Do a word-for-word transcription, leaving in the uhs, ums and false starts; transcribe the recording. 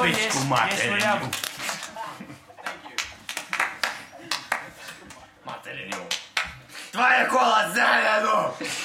Pici cu matele. Matele, nu. Твоя кола, Зелену!